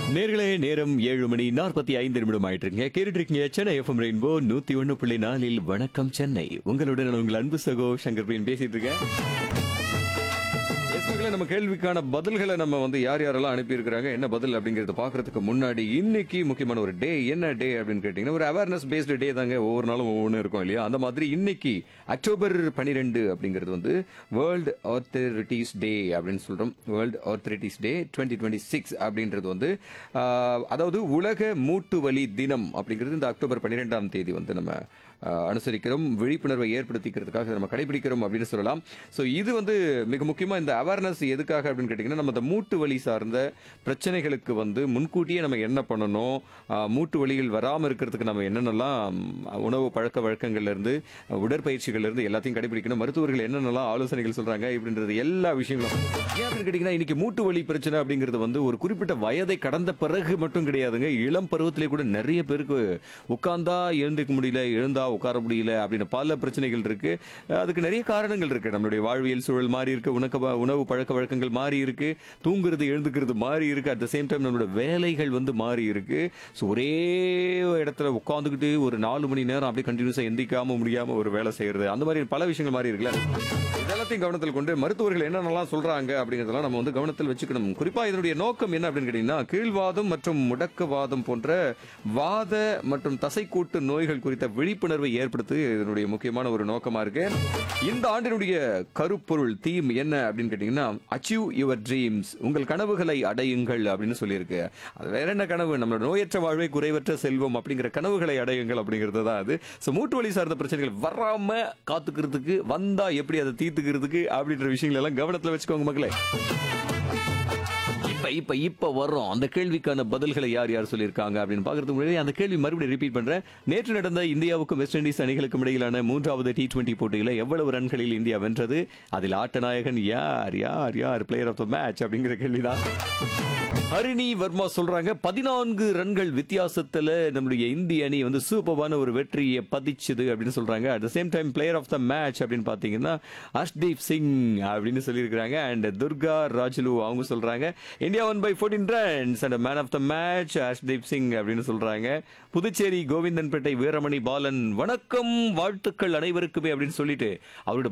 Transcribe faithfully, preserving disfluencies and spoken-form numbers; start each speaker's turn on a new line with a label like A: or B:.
A: நேர்களே நேரம் ஏழு மணி நாற்பத்தி ஐந்து நிமிடம் ஆயிட்டு இருக்கீங்க கேட்டுட்டு இருக்கீங்க சென்னை எஃப்எம் ரெயின்போ நூத்தி ஒண்ணு புள்ளி நாலில் வணக்கம் சென்னை உங்களுடன் நான் உங்கள் அன்பு சகோ சங்கர் பிரியன் பேசிட்டு இருக்கேன். எஸ்மக்களே, நம்ம கேள்விக்கான பதில்களை நம்ம வந்து யார் யாரெல்லாம் அனுப்பியிருக்கிறாங்க என்ன பதில் அப்படிங்கறத பாக்குறதுக்கு முன்னாடி இன்னைக்கு முக்கியமான ஒரு டே என்ன டே அப்படின்னு கேட்டீங்கன்னா ஒரு அவேர்னஸ் பேஸ்டு டே தாங்க. ஒவ்வொரு நாளும் ஒவ்வொன்று இருக்கும் இல்லையா? அந்த மாதிரி இன்னைக்கு அக்டோபர் பன்னிரெண்டு அப்படிங்கிறது வந்து வேர்ல்டு ஆர்த்தரிட்டிஸ் டே அப்படின்னு சொல்றோம். World arthritis day twenty twenty six அப்படின்றது வந்து ஆஹ், அதாவது உலக மூட்டு வலி தினம் அப்படிங்கிறது இந்த அக்டோபர் பன்னிரெண்டாம் தேதி வந்து நம்ம ஆஹ், அனுசரிக்கிறோம், விழிப்புணர்வை ஏற்படுத்திக்கிறதுக்காக நம்ம கடைபிடிக்கிறோம் அப்படின்னு சொல்லலாம். ஸோ இது வந்து மிக முக்கியமா இந்த அவேர்னஸ் எதுக்காக அப்படின்னு கேட்டிங்கன்னா நம்ம இந்த மூட்டு வலி சார்ந்த பிரச்சனைகளுக்கு வந்து முன்கூட்டியே நம்ம என்ன பண்ணணும், ஆஹ், மூட்டு வலிகள் வராமல் இருக்கிறதுக்கு நம்ம என்னென்னலாம் உணவு பழக்க வழக்கங்கள்ல இருந்து உடற்பயிற்சிகள்ல இருந்து எல்லாத்தையும் கடைபிடிக்கணும், மருத்துவர்கள் என்னென்னலாம் ஆலோசனைகள் சொல்றாங்க இப்படின்றது எல்லா விஷயங்களும். ஏன் அப்படின்னு கேட்டிங்கன்னா இன்னைக்கு மூட்டு வலி பிரச்சனை அப்படிங்கிறது வந்து ஒரு குறிப்பிட்ட வயதை கடந்த பிறகு மட்டும் கிடையாதுங்க. இளம் பருவத்திலே கூட நிறைய பேருக்கு உட்கார்ந்தா எழுந்துக்க முடியல, எழுந்தா உட்கார முடியல அப்படின்னு பல பிரச்சனைகள் இருக்கு. அதுக்கு நிறைய காரணங்கள் இருக்கு. நம்மளுடைய வாழ்வியல் சூழல் மாறி இருக்கு, உணக்க உணவு பழக்க வழக்கங்கள் மாறி இருக்கு, தூங்குறது எழுந்துக்கிறது மாறி இருக்கு, அட் த சேம் டைம் நம்மளோட வேலைகள் வந்து மாறி இருக்கு. ஸோ ஒரே இடத்துல உட்காந்துக்கிட்டு ஒரு நாலு மணி நேரம் அப்படியே கண்டினியூஸா எந்திக்காம முடியாம ஒரு வேலை செய்யறது, அந்த மாதிரி பல விஷயங்கள் மாறி இருக்குல்ல. இதெல்லாத்தையும் கவனத்தில் கொண்டு மருத்துவர்கள் என்னென்னலாம் சொல்றாங்க அப்படிங்கறதெல்லாம் நம்ம வந்து கவனத்தில் வச்சுக்கணும். குறிப்பா இதனுடைய நோக்கம் என்ன அப்படின்னு கேட்டீங்கன்னா கீழ்வாதம் மற்றும் முடக்குவாதம் போன்ற வாத மற்றும் தசைக்கூட்டு நோய்கள் குறித்த விழிப்புணர்வை ஏற்படுத்து இதனுடைய முக்கியமான ஒரு நோக்கமா இருக்கு. இந்த ஆண்டினுடைய கருப்பொருள் தீம் என்ன அப்படின்னு கேட்டீங்கன்னா அச்சீவ் யுவர் ட்ரீம்ஸ், உங்கள் கனவுகளை அடையுங்கள் அப்படின்னு சொல்லியிருக்கு. அது வேற என்ன கனவு? நம்மளோட நோயற்ற வாழ்வை குறைவற்ற செல்வம் அப்படிங்கிற கனவுகளை அடையுங்கள் அப்படிங்கிறது தான் அது. ஸோ மூட்டு வலி சார்ந்த பிரச்சனைகள் வராம காத்துக்கிறதுக்கு, வந்தா எப்படி அதை தீர்த்துக்கிறதுக்கு அப்படின்ற விஷயங்கள் எல்லாம் கவனத்தில் வச்சுக்கோங்க மக்களே. இப்ப இப்ப இப்ப வர்றோம் அந்த கேள்விக்கான பதில்களை யார் யார் சொல்லியிருக்காங்க அப்படின்னு பாக்குறதுக்கு முன்னாடி அந்த கேள்வி மறுபடியும் ரிப்பீட் பண்றேன். நேற்று நடந்த இந்தியாவுக்கும் வெஸ்ட் இண்டீஸ் அணிகளுக்கும் இடையிலான மூன்றாவது டி டுவெண்டி போட்டியில எவ்வளவு ரன்களில் இந்தியா வென்றது? அதில் ஆட்ட நாயகன் யார் யார் யார் பிளேயர் ஆஃப் த மேட்ச் அப்படிங்கிற கேள்விதான். ஹரிணி வர்மா சொல்றாங்க பதினான்கு ரன்கள் வித்தியாசத்துல நம்முடைய இந்திய அணி வந்து சூப்பரான ஒரு வெற்றியை பதிச்சது அப்படின்னு சொல்றாங்க. At the same time player of the match அப்படின்னு பாத்தீங்கன்னா ஹர்ஷ்தீப் சிங் அப்படின்னு சொல்லியிருக்காங்க. அண்ட் துர்கா ராஜுலு அவங்க சொல்றாங்க India one by fourteen runs and man of the match Harshdeep Singh அப்படின்னு சொல்றாங்க. புதுச்சேரி கோவிந்தன்பேட்டை வீரமணி பாலன் வணக்கம் வாழ்த்துக்கள் அனைவருக்குமே அப்படின்னு சொல்லிட்டு அவரோட